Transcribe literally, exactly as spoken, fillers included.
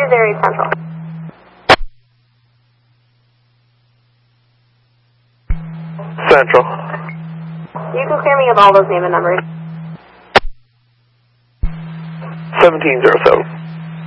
is Area Central. Central. You can clear me of all those name and numbers. seventeen zero seven.